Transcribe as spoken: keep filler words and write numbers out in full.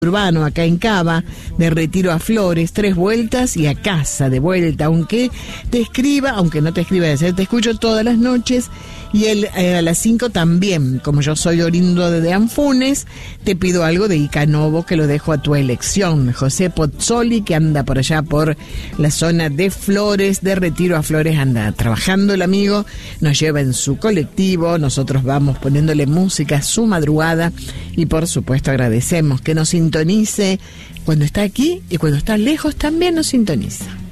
urbano acá en Cava, de Retiro a Flores, tres vueltas y a casa de vuelta, aunque te escriba, aunque no te escriba, decir, te escucho todas las noches. Y él eh, a las cinco también, como yo soy oriundo de Anfunes, te pido algo de Icanovo que lo dejo a tu elección. José Pozzoli, que anda por allá por la zona de Flores, de Retiro a Flores, anda trabajando el amigo, nos lleva en su colectivo, nosotros vamos poniéndole música a su madrugada y por supuesto agradecemos que nos sintonice cuando está aquí y cuando está lejos también nos sintoniza.